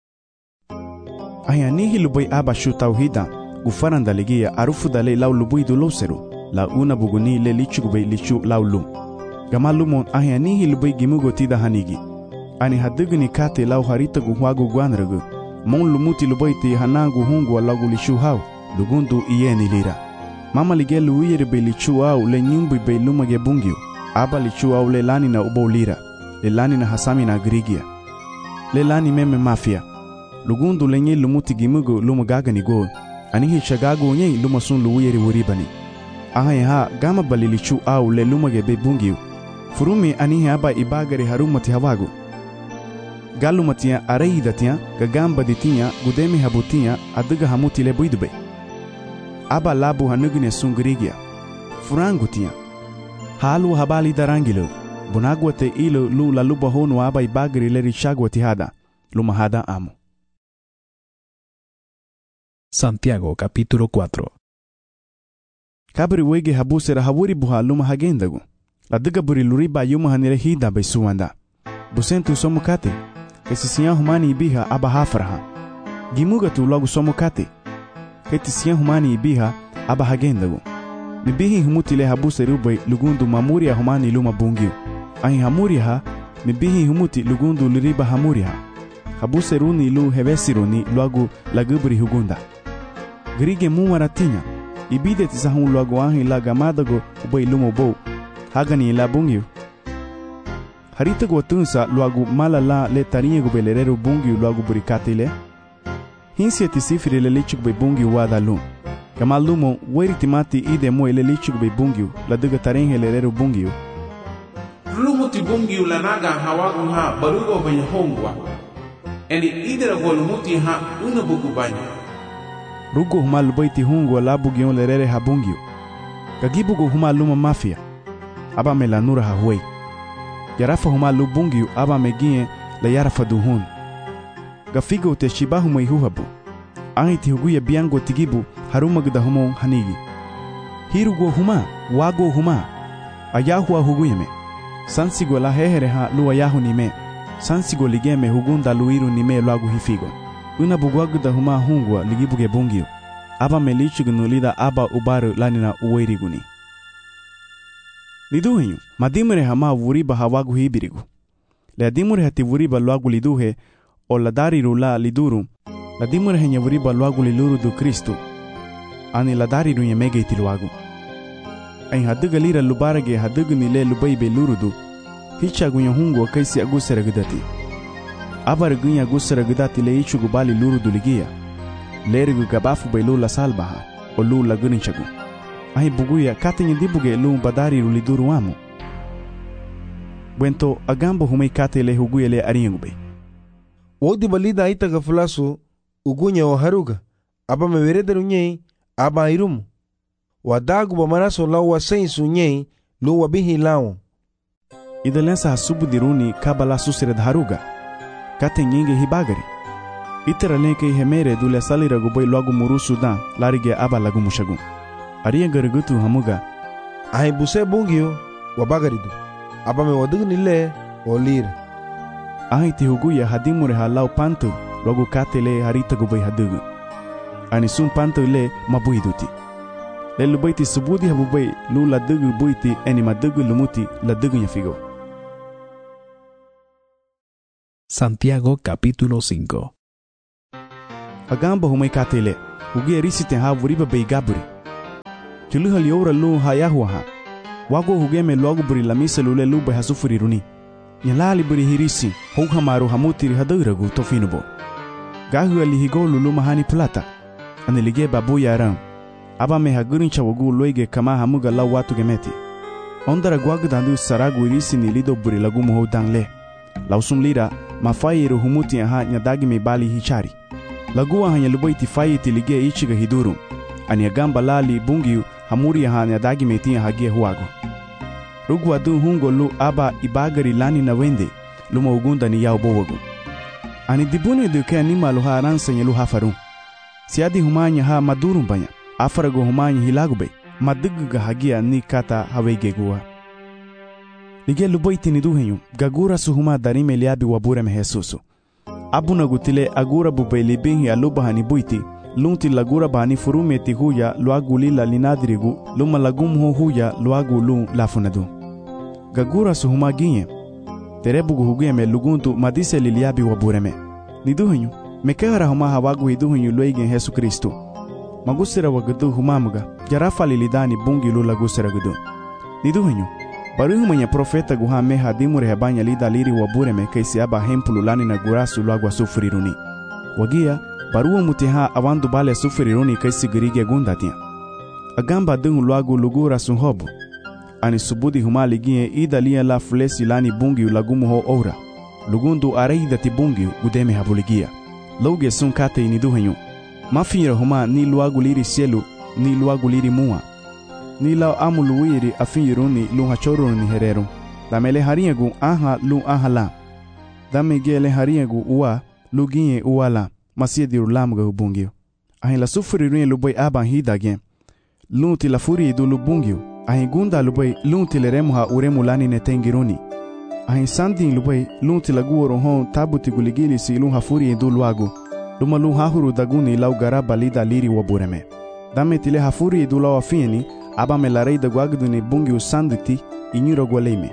Aya nihi lubui aba shu tauhida gufaran daligia arufu dale lau lubui du loseru la una buguni le lichu gube lichu lau lum. Gama lumon aya nihi lubui gimugo tida hanigi. Ani haduguni kate lau harita guhuagu guanragu. Mon lumuti lubui ti hanangu hungu alagu lichu hau lugundu iye nilira. Mama lige luiyere be lichu au le nyumbu be lumage bungyu. Aba lichu au lelani na ubo lira, lelani na hasami na grigia. Lelani meme mafia. Lugundu lenye lumuti gimugo lumagaga ni go. Anihi shagago nye lumasun luwiri wuribani. Ahaye ha gama bali lichu au le lumage be bungiu. Furumi anihi aba ibagari harumati hawago. Galumatia areidatia gagamba ditia gudemi habutia aduga hamuti le buidube. Aba labu hanugine sun grigia. Furangutia. Halu habali darangilo bunagwate ilo lu la luba honu aba ibagri le rishagwati hada luma hada amo. Santiago capítulo cuatro. Kabri wege habusera hawuri buha luma hagendagu la diga buri luriba yuma hanire hida be suwanda busentu somukate kesisiya humani ibiha aba hafraha gimuga tu logu somukate ketisiya humani ibiha aba hagendagu mibihi humutile habuse rubwe lugundu mamuria humani luma bungiu. Ahi hamuria ha, mibihi humuti lugundu liriba hamuria ha. Habuse runi lu hevesiruni luagu lagubri hugunda. Grige muwaratinya, ibide tisahun luagu ahi la gamadago ubay lumo bou. Hagani la bungiu. Haritago tunsa luagu malala le tarinye gubelereru bungiu luagu burikatile. Hinsia tisifiri le lichugbe bungiu wada lum. Kama lumo weri timati ide mo ele lichug be bungiu la duga tarenhe lereru bungiu. Lumo ti bungiu la naga hawagu ha barugo banya hongwa. Eni idera golumuti ha una bugu banya. Rugo huma lubaiti hongwa la bugion lerere ha bungiu. Gagibugo huma luma mafia. Aba me la nura ha huei. Yarafa huma lu bungiu aba me gie la yarafa duhun. Gafigo te shibahu me huhabu. Ahi ti huguya biango tigibu harumagda humo hanigi. Hirugo huma, wago huma. Ayahua huguyeme. Sansigo la hehere ha lu ayahu nime. Sansigo ligeme hugunda luiru nime luagu hifigo. Una bugwagda huma hungwa ligibuge bungiu. Aba melichugnu lida aba ubaru lanina uweiriguni. Liduhenyu, madimure hama wuriba hawagu hibirigu. Le adimure hati wuriba luagu liduhe o ladariru la liduru. La dimure henya wuriba luagu liluru du Kristu. Ani la dariru nye mege iti luagu. Ain haduga lira lubarage haduga nile lubai be lurudu. Hicha gunya hungu kaisi agusera gudati. Abar gunya agusera gudati le ichu gubali lurudu ligia. Lerigu gabafu be lula salbaha. O lula guninchagu. Ahi buguya kate dibuge lu badariru liduru wamu. Bwento agambo humei kate le huguya le ariengube. Wodi balida itaga fulasu ugunya o haruga aba mewerederu nyei aba irumu wadagu bamaraso lau wa sensu nyei lu wabihi lau idalensa hasubu diruni kabala susire haruga kate nyinge hibagari itera lenke hemere dule salira gubai lagu murusu dan larige aba lagu mushagu ariya garigutu hamuga ahi buse bungio wabagaridu aba me wadugu nile olira ahi ti huguya hadimure halau pantu logo katele harita gubai hadugu. Ani sun panto le mabuiduti. Le lubaiti subudi habubai lu la dugu buiti eni madugu lumuti la dugu nyafigo. Santiago capítulo cinco. Agamba humay katele, uge risite ha vuriba bay gaburi. Tuluhal yora lu hayahuaha. Wago hugeme logo buri lamisa lule lu bay hasufuri runi. Nyalali buri hirisi, houha maru hamutiri haduragu tofinubo. Gahu alihigo lulu mahani plata. Anilige babu yaram. Aba me hagurincha wagu loige kama hamuga la watu gemeti. Ondara guagu dandu saragu irisi ni lido buri lagu muho dangle. Lausum lira, mafairu humuti aha nyadagi me bali hichari. Lagu aha nyalubai tifai tilige ichiga hidurum. Ani agamba lali bungiu hamuri aha nyadagi me tia hagie huago. Rugu adu hungo lu aba ibagari lani na wende, luma ugunda ni yao bowagu. Ani dibune duke anima luha aransa nyalu hafarum. Siadi humanya ha madurum banya, afarago humanya hilagube, maduguga hagia ni kata hawegegua. Lige lubaiti ni duhenyu, gagura suhuma darime liabi wabure mehesusu. Abuna gutile agura bubaili binhi aluba hani buiti, lunti lagura bani furumeti huya luagu lila linadirigu, luma lagumho huya luagu lu lafunadu. Gagura suhuma ginye, terebugu hugeme luguntu madise liliabi wabureme. Ni duhenyu, mekehara huma hawagu hiduhenyu luegen Yesu Kristu. Magusira wagadu humamuga, jarafa lilidani bungi lu lagusira gudu. Ni duhenyu, baruhu mwenye profeta guha meha dimure hebanya lida liri wabureme kaisi aba hempulu lani na gurasu luagwa sufuriruni. Wagia, baruhu mutiha awandu bale sufuriruni kaisi girige gundatia. Agamba dungu luagu lugura sunhobu. Ani subudi huma ligie ida lia la fulesi lani bungi ulagumu ho ora. Lugundu areida ti bungi gudeme habuligia. Loge sun kate ini duhenyu. Mafira huma ni luagu liri sielu, ni luagu liri mua. Ni lao amu luwiri afiniruni lu hachoruni ni hereru. Dame le hariagu aha lu aha la. Dame ge le hariagu ua lu ginye ua la. Masia diru lamuga hubungio. Ahin la sufuri runi lubai aban hidage. Lunti la furi idu lubungio. Ahin gunda lubai lunti le remuha uremu lani netengiruni. Ahin sandin lubai lunti la guoro hon tabuti guligili si lunha furi idu luagu. Luma lu hahuru daguni lau garaba lida liri wabureme. Dame tile hafuri idu lau afieni. Aba me la rei da guagdu ni bungi usanditi inyuro gwaleime.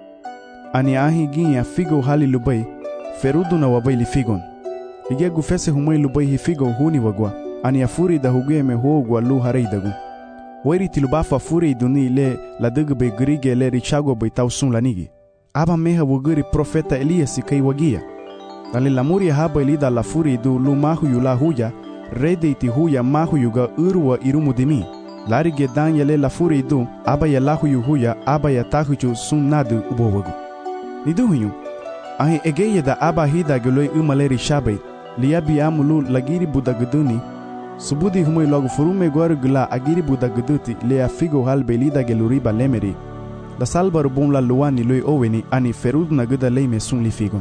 Ani ahi ginya figo hali lubai, ferudu na wabai li figon. Lige gufese humoi lubai hi figo huni wagwa, ani afuri da hugue me huogwa lu harei dagu. Wairi tilubafa furi iduni le la dugbe grige le richago bai tausun lanigi. Aba meha wuguri profeta Elias kai wagia. Dale lamuri haba ilida la furi idu lu mahu yu la huya, rede iti huya mahu yuga urwa irumu dimi. Lari gedan yale la furi idu, aba ya lahu yu huya, aba ya tahuju sun nadu ubowagu. Nidu huyu, ahi egeye da aba hida geloi umaleri shabai, liabi amulu lagiri budaguduni, subudi humoi logu furume gwaru gula agiri budaguduti lea figo halbe lida geluriba lemeri, da salbaru bun la luani loi oweni ani ferud na guda leime sun li figon.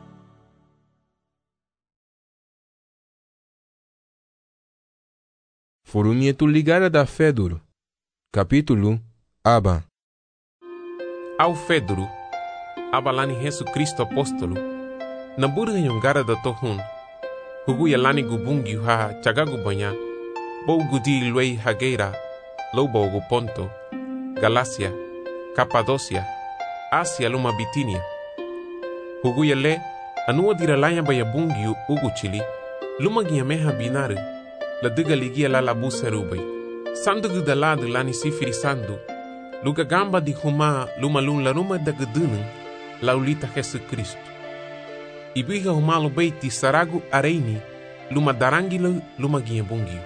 Forunietu ligara da Fedro. Capítulo Aba. Ao Fedro, aba lani Yesu Kristo apóstolo, na burga yongara da tohun, hugu ya lani gubungi ha chagagu banya, bou gudi luei hageira, loubo gu Ponto, Galácia, Capadócia, Ásia luma Bitínia. Hugu ya le, anua dira lanya baya bungi ugu chili, luma gia meha binare, la duga ligia la la busa rubai. Sandu da lado lani sifiri sandu. Luga gamba di huma luma lun la ruma da gudunung la ulita Yesu Kristo. Ibiga huma lubai ti saragu areini luma darangilo luma ginha bungiu.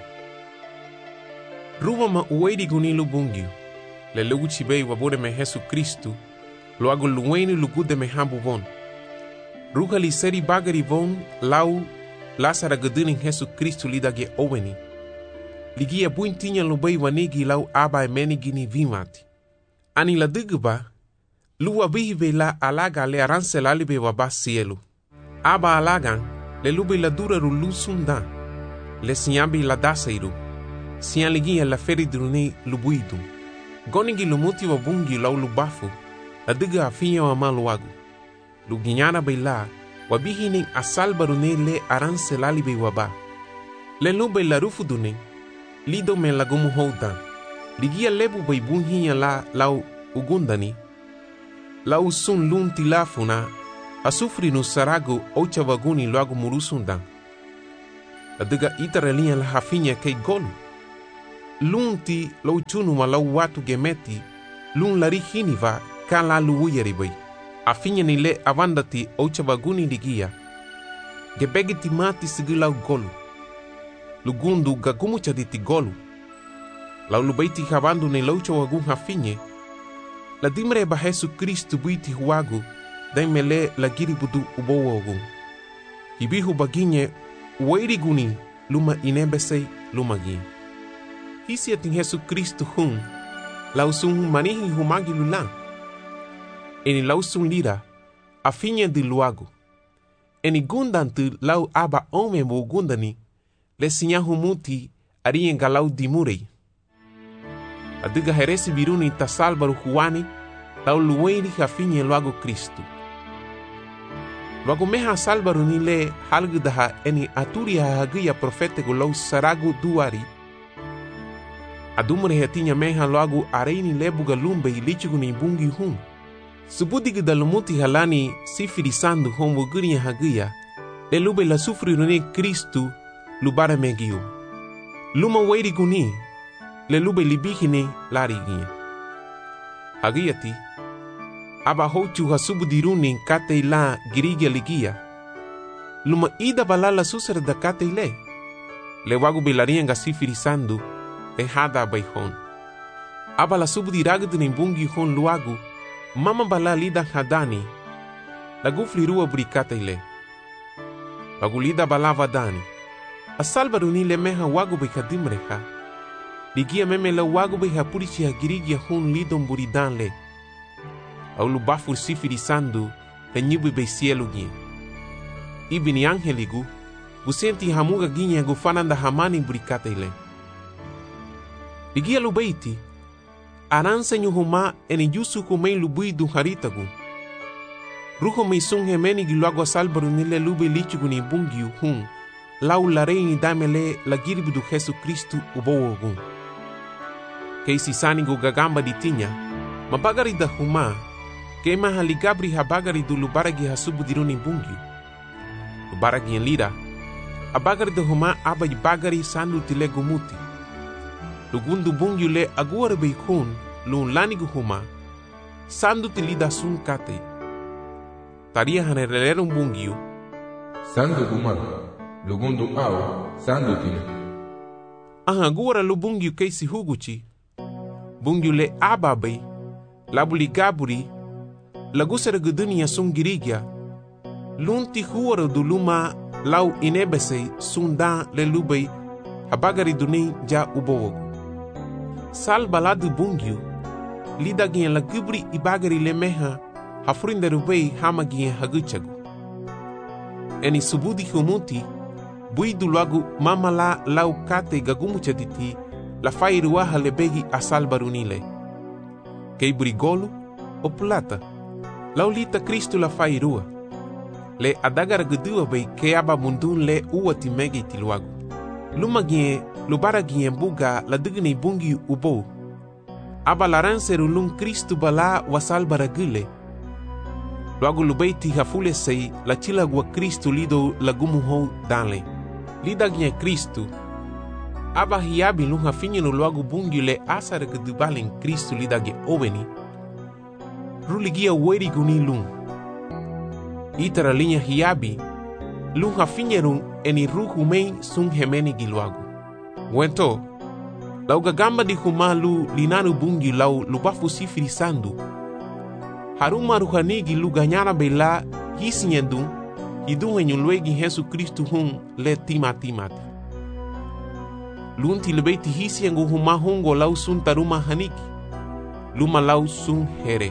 Ruba ma uwedi gunilu bungiu. Le lugu chibei wabore me Yesu Kristo lo agu luweni lugude me hambu von. Ruga li seri bagari von lau lasara guduning Yesu Kristo lidage oweni. Ligia buintinya lubai wanigi lau aba menigi ni vimati. Ani la duguba, luwa bihibe la alaga le aranse lalibe waba sielu. Aba alagan, le lube la dura rulu sunda. Le sinyambi la daseiru. Sian ligia la feridrune lubuidum. Gonigi lumuti wabungi lau lubafu. La duga afinya wa maluagu. Luginyana beila, wabihining asalbarune le aranse lalibe waba. Le lube la rufudune. Lido me lagumu houdan. Ligia lebu bai bunhinya la lau ugundani. Lau sun lun tilafuna. a sufri no sarago ocha vaguni logo murusundan. A diga itara linha la hafinha kei golu. Lunti lau chunu ma lau watu gemeti, lun lari hiniva ka la luuyari bai. A finha ni le avandati ocha vaguni digia. Gebegi timati sigi lau golu. Lugundu gagumucha diti golu. Lau lubaiti havandu ne laucha wagun hafinha. La dimre ba Jesu Kristu buiti huagu, dai mele la giribudu ubowo ogun. Hibihu baginye, uwairi guni, luma inebesei luma gin. Hisi atin Jesu Kristu hun, lausun manihi humagi lulan. Eni lausun lira, afinha di luagu. Eni gundantu lau aba ome mo gundani, le sinyahu muti arien galau dimurei. Adiga heresi biruni ta salvaru huani, lau luweiri hafinha luago Kristu. Luago meha salvaru ni le halgudaha eni aturi hahagia profetego lau saragu duari. Adumure hetinha meha luago areini lebuga lumbe ilichigu ni bungi hum. Subudigu da lumuti halani sifirisando homo guria hagia, le lube la sufriru ni Kristu lubara megiu. Luma weiri guni, le lube libihine larigia. Hagiati, aba hochu hasubu diruni kate la girigia ligia. Luma ida balala susere da kate le. Le wagu belarianga sifirisando, le hada baihon. Aba la subu diragdu nimbungi hon luagu, mama bala lida hadani, la gufli rua burikate le. Wagu lida balava dani. Asalvaru ni le meha wagu bekadimreha. Ligia meme la wagu be hapurichi hagirigia hun lidon buridan le. Au lubafur sifirisando le nyibu be cielo gien. Ibini angeligu, busenti hamuga ginye gufananda hamani burikate le. Ligia lubeiti, aranse nyuhuma eni yusu kumei lubui du haritagu. Ruho meisun hemeni giluago salvaru ni le lube lichigu ni bungiu hun, lau la reini damele la giribudu Jesu Kristu ubowogun. Keisi sanigu gagamba ditinya, mabagari da huma, kema haligabri habagari du lubaragi hasubu diruni bungiu. Lubaragi en lira, abagari da huma abai bagari sandu tile gumuti. Lugundu bungiu le aguare beikun, lun lanigu huma, sandu tilida sun kate. Taria hanerelero bungiu, sandu huma, lugundu au, sandu tine. Aha aguara lu bungiu keisi huguchi, bungiu le ababai, labuli gaburi, lagusera gudunia sun girigia, lunti huara du luma lau inebesei sundan le lubai, habagari duni ja ubowogu. Sal baladu bungiu, lida gien la gubri ibagari le meha, hafurinde rubei hama gien haguchagu. Eni subudi humuti, bui du lagu mama la lau kate gagumucha diti, la fairuaha le begi a salvarunile. Kei burigolu o plata, lau lita Kristu la fairua. Le adagara gudua bei ke aba mundun le uati megi tiluagu. Luma gien, lubara gien buga la digni bungi ubo. Aba laranseru lun Kristu bala wasalbara gile. Luagu lubeiti hafule sei la chilagua Kristu lido lagumuho danle. Lida gien Kristu. Aba hiabi lun hafinyo luagu bungi le asara gudubalen Kristu lida ge oveni. Ruligia weri guni lun. Itara linha hiabi, lun hafinyerum eni ruhu mei sun hemeni giluagu. Wento, lau gagamba di humalu linanu bungi lau lubafu sifirisando. Haruma ruhanigi lu ganyara bela hisinyendun, hidun henyu luegi Jesu Kristu hun le timatimata. Lunti lebeiti hisyengu huma hungo lau sun taruma haniki, luma lau sun here.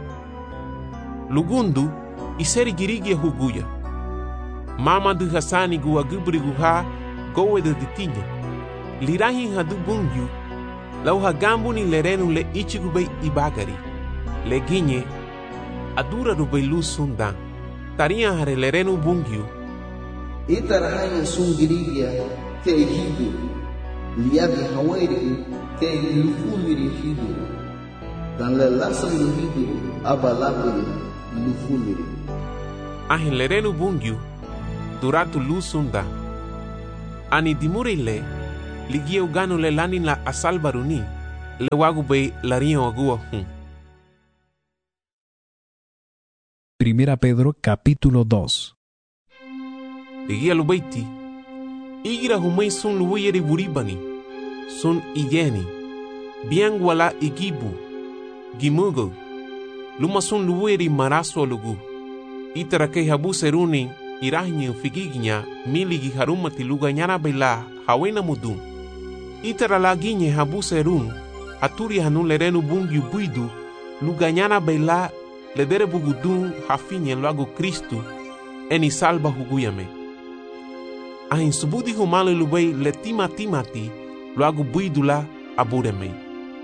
Lugundu, iseri girigia huguya. Mama du hasani gua gubri guha gowe de ditinya. Lirahi hadu bungyu, lau hagambu ni lerenu le ichigubei ibagari. Le ginye, adura rubei lu sundan. Taria hare lerenu bungyu. Itarahanya sun girigia te hidu. Liabi hawairi te lufumiri hidu. Dan le lasan hidu abalabiri lufumiri. Ahin lerenu bungyu, duratu lusunda. Ani dimure le, ligia uganu le lanin la asal baruni, le wagu bay larian agua hun. Primera Pedro capítulo dos. Ligia lubaiti, igira humay sun luwayeri buribani, sun iyeni, biang wala igibu, gimugo, luma sun luwayeri maraso lugu, itara kay habu seruni, irahinyo figiginya, miligi harumati luga nyana bela, hawena mudun. Itara laginye habu serun, aturi hanun lerenu bungyu buidu, luga nyana bela, ledere bugudun hafinye luago Kristu, eni salba huguyame. Ahin subudi humale lubay le timati luago buidula abureme.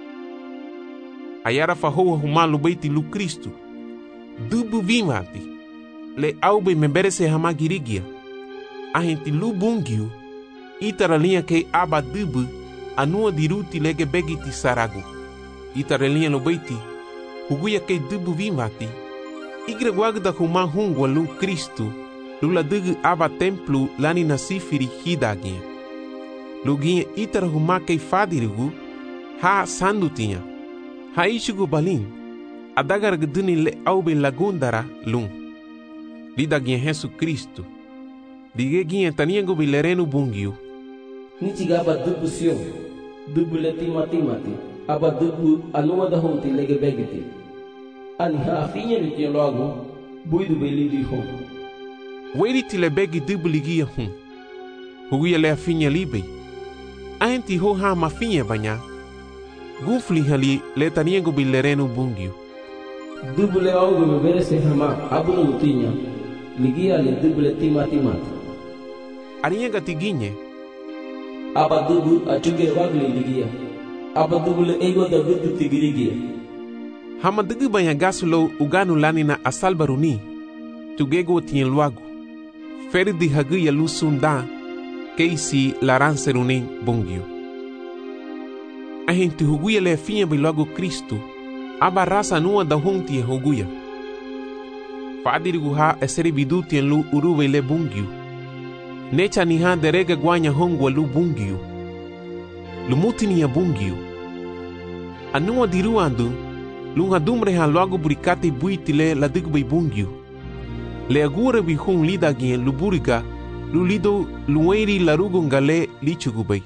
Ayara fahoa humale lubay ti lu Kristu, dubu vimati, le aube memberese hama girigia. Ahin ti lu bungyu, itara linha ke aba dubu, anua diruti lege begiti saragu. Itara linha lubay ti, huguya ke dubu vimati, igre guagda huma hungwa lu Kristu, lula dugu aba templu lani nasifiri hidaginha. Luginha itara huma ke fadirigu, ha sandutinha. Ha ishugu balin, adagar gduni le aube lagundara lung. Lidaginha Jesu Kristu, ligeginha taniango bilerenu bungyu. Nichiga aba dubu sion, dubu le timati-mati, aba dubu anua da honti lege begiti. Ani ha afinha litia logo, buidu belidi hon. Weri ti le begi dubu ligia hun. Huguia le afinha libe. Aenti ho ha mafinha banya. Gufli hali le taniango bilerenu bungyu. Dubu le augo me verese hama abunu mutinya. Ligia le dubu le timati-mati. Arienga tiginye. Aba dubu achuge wagli ligia. Aba dubu le ego da vitu tigirigia. Hama dugu banya gasulo uganu lani na asal baruni. Tugego tien luagu. Feri di hagu ya lusunda. Keisi laran serunin bungyu. Ahin ti huguya le finha bilogo Kristu. Aba rasa nua da honti huguya. Fadirigu ha eseri bidu tien lu uruwe le bungyu. Necha ni ha derega guanya hongwa lu bungyu. Lumutini ya bungyu. Anua diruandu. Lunga dumre ha logo burikati buitile la digbe bungyu. Le agure bi hun lida gien luburiga, lulido lueri larugo ngale lichugubay.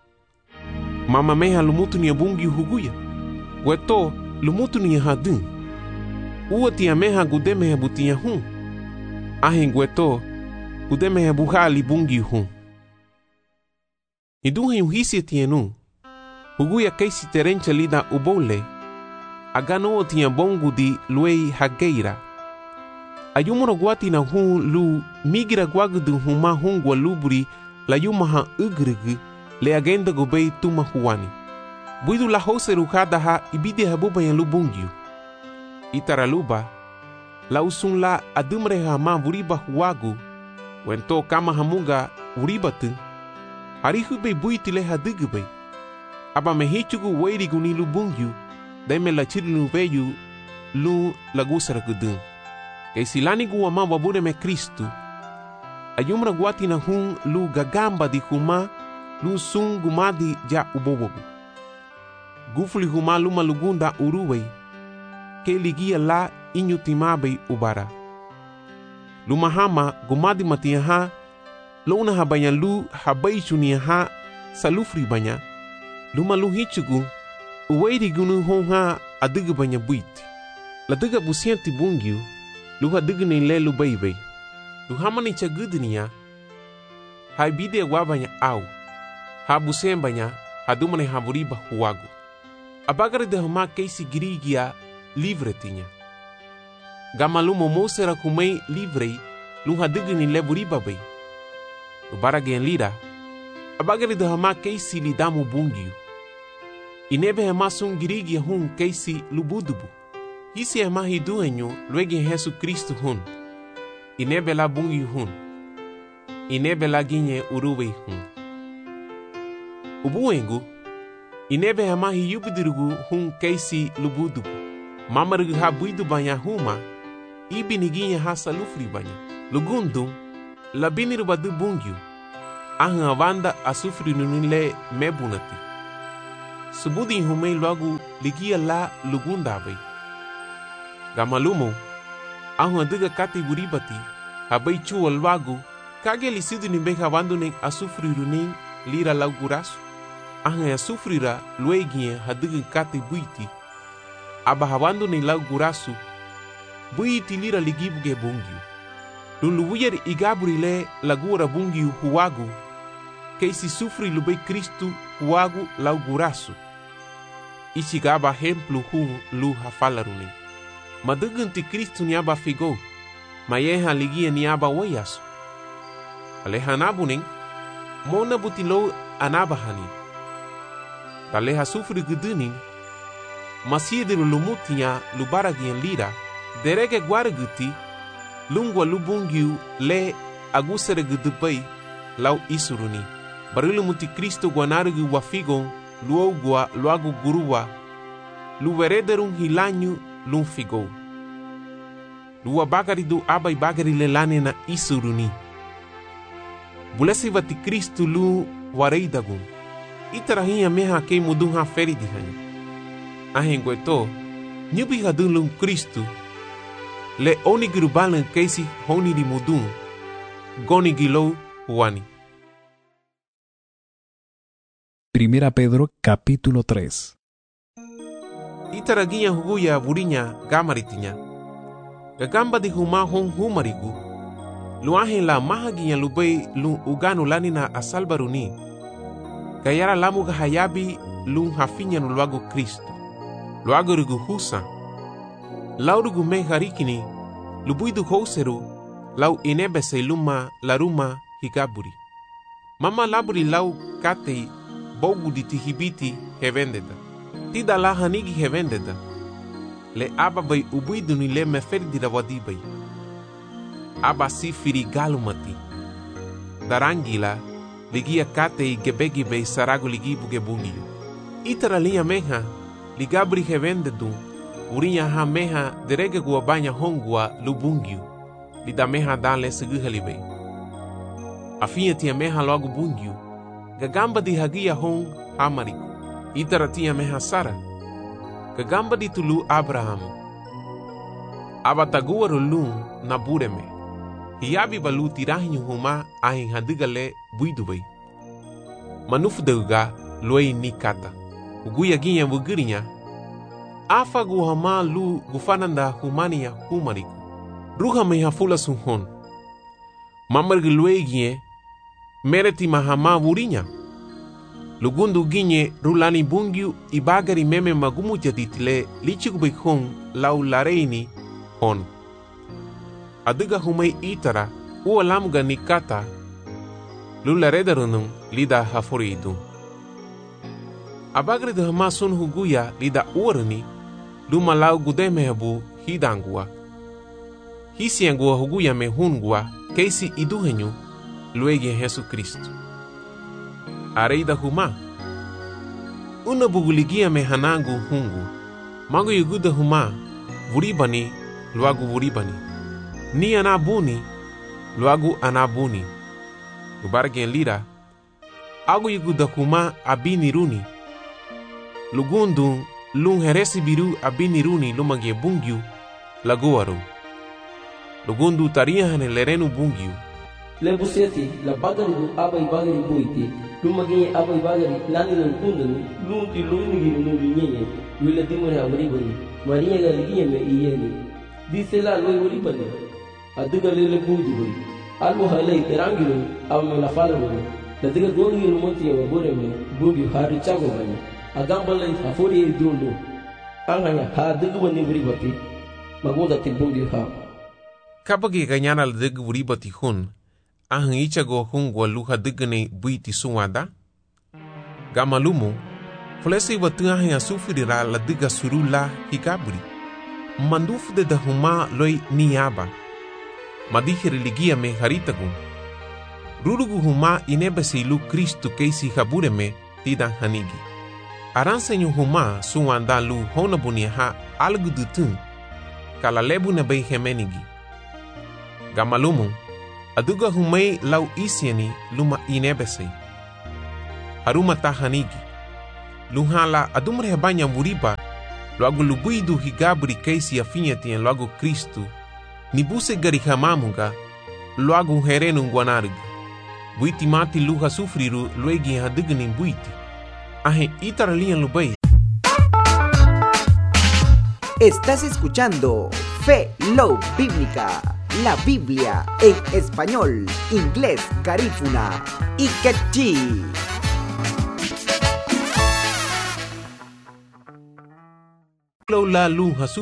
Mama meha lumutu ni bungyu huguya. Weto lumutu ni hadun. Uati ya meha gudeme butia hun. Ahin weto gudeme buhali bungyu hun. Idunha yuhisi tienu. Huguya kaisi terencha lida ubole. Agano tinha bongo di luei hageira. Ayumoro guati na hun lu migira guagdu huma hungwa luburi la yumaha ugrigi le agenda gobei tuma huani. Buidu la hose rukada ha ibide habuba ya lubungyu. Itara luba, la usun la adumre hama vuriba huagu, wento kama hamunga uribatu, harihube buitile hadigube. Aba mehichugu weirigu ni lubungyu, daime la chirilu veyu lu lagusara gudun. Kay silani guwa ma wabure me Kristu. Ayumra guati na hun lu gagamba di huma lu sun gumadi ja ubobogu. Gufuli huma luma lugunda uruwe. Ke ligia la inyutimabe ubara. Luma hama gumadi matia ha. Luna habanya lu habai chunia ha salufri banya. Luma lu hichugu. Uweiri gunu hon ha adiga banya buiti. La diga busianti bungyu. Luha digni le lu baby. Luhamani cha gudnia. Hai bide wabanya au. Ha busembanya hadumane haburiba huagu. Abagare de hama keisi girigia livre tinha. Gamalumo mosera kumei livre luha digni le buriba bay. Ubaragen lira. Abagare de hama keisi lidamu bungyu. Inebe hama sun girigia hun keisi lubudubu. Hisi ema hiduenyo luegi Jesu Kristu hun. Inebe la bungi hun. Inebe la ginye uruwe hun. Ubuengu. Inebe ema hiyubidirugu hun keisi lubudubu. Mamarigu ha buidu banya huma. ibiniginha hasa lufri banya. Lugundung, labinir badu bungyu. Ahang avanda asufri nunile mebunati. Subudi humei logo ligia la lugunda bai. Gamalumo, ahang adiga kati buribati, habai chuo logo, kage lisidu nimbe havando ning asufri runing lira laugurasu. Ahang asufrira luegia hadiga kati buiti. Aba havando ning laugurasu, buiti lira ligibuge bungyu. Luluwyer igaburi le lagura bungyu huagu, que se sufre lubei Cristo huagu laugurasu. Ichigaba hemplu hun lu hafalaruni. Maduganti Cristo niaba figo, mayeha ligia niaba wayasu. Alehanabuning, mona butilo anabahani. Taleha sufre guduning, masiediru lumutia lubaragian lira, derege guaraguti, lungwa lubungyu le agusere gudubai lau isuruni. Barilu muti Cristo guanarugu wafigon, luogua luagu gurua, luverederun hilanyu lun figo. Lua bagari du abai bagari lelane na isuruni. Bulesi vati Cristo lu wareidagun. Itarahinha meha kei mudun ha feridihani. Ahengweto, nyubi hadun lun Cristo, le onigrubalan keisi honi di mudun, goni gilo huani. Primera Pedro capítulo tres. Itaraginya huguya vurinya gamaritinya. Gagamba di huma hon humarigu. Luahin la mahaginya lubei lun uganu lanina asalbaruni. Gayara lamu gahayabi lun hafinya nuluago Kristo. Luago rugu husa. Laurugu me harikini. Lubuidu houseru. Lau inebese luma laruma higaburi. Mama laburi lau katei bogu di tihibiti hevendeda. Tida la hanigi hevendeda. Le aba bai ubuidu ni le meferdi da wadibai. Aba sifiri galumati. Darangila ligia kate gebegi bei sarago ligibu gebungiyo. Itara linha meha ligabri hevendedu. Urinya ha meha derege gua banya hongua lubungiyo. Lida meha dale seguhalibei. Afinha tia meha logo bungiyo. Gagamba di hagia hong hamariku. Itara tia meha Sara. Gagamba di tulu Abraham. Abatagua rulun na bureme. Hiabi balu tirahinyu huma ahin hadigale buidubay. Manufdeuga luei nikata. Uguya ginya wugirinya. Afa guhama lu gufananda humania humariku. Ruha meha fula sunhon. Mamargi luei gie. Mereti mahama wurinya. Lugundu ginye rulani bungyu ibagari meme magumu jaditile lichikubik hon lau lareini hon. Adiga humay itara ua lamuga nikata lularedarunung lida hafuridu. Abagri de hama sun huguya lida uarani luma lau gudemehabu hidangua. Hisiangua huguya me hungua keisi iduhenyu luegi Jesu Cristo. Areida huma. Una buguligia me hanangu hungu. Mago yuguda huma. Vuribani luagu vuribani. Ni anabuni luagu anabuni. Lubargen lira. Agu yuguda huma abini runi. Lugundu lung heresi biru abini runi lumagie bungyu laguaru. Lugundu tariahane lerenu bungyu. Lebuseti la bagari du abai bagari buiti lumagi abai bagari nani nan kundani lunti lunigi lungi nyenye wila dimore abribani maria galigi me iyeni dice la loi uribani aduga lele buidi buri almu halai terangilo amme la fala buri la diga gongi lumoti ya bore me bugi hari chago bani agamba lai afori dundu anganya ha diga bani buri bati magoda tibungi ha Kabagi ganyana la diga buri bati hun. Ahang ichago hungwa luha digane buiti suwada. Gamalumu, fulesi watu ahang asufirira la diga surula higaburi. Mandufu de dahuma loi niaba. Madihiri ligia me haritagun. Rurugu huma inebesi lu Kristo keisi habureme tidan hanigi. Aransenyu huma suwanda lu honabunia ha algudutun. kala lebu na bay hemenigi. Gamalumu, aduga humay lau isyani luma inebesay. Haruma tahanigi. Luhala adumre banya muriba, loago lubuidu higabri kaisi afinhati en loago Cristo, nibuse garihamamunga, loago herenu guanarg. Buiti mati luha sufriru luegi hadignin buiti. Ahe itaralian lubay. Estás escuchando Fe Low Bíblica, la Biblia en español, inglés, garífuna y quechí. La luha